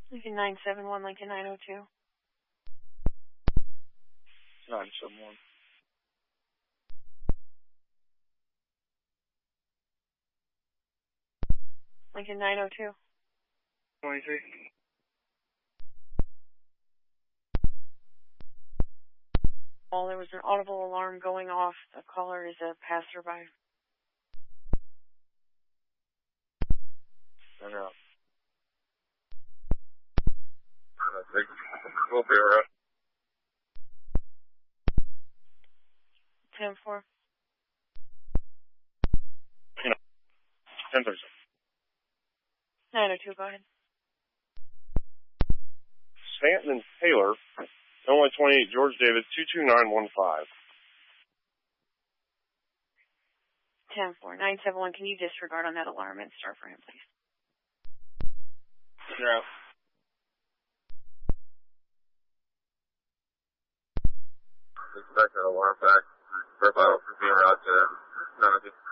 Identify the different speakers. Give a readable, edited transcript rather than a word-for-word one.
Speaker 1: Lincoln 971, Lincoln 902.
Speaker 2: 971.
Speaker 1: Lincoln 902.
Speaker 2: 23.
Speaker 1: Well, there was an audible alarm going off. The caller is a passerby.
Speaker 2: And, we'll be alright.
Speaker 1: 10-4.
Speaker 2: 10-30.
Speaker 1: 902, go ahead.
Speaker 2: Stanton and Taylor, Illinois 28, George David, 22915.
Speaker 1: 10-4. 971, can you disregard on that alarm and start for him, please?
Speaker 2: Yeah. Expect that alarm back. Verify for being out to 902.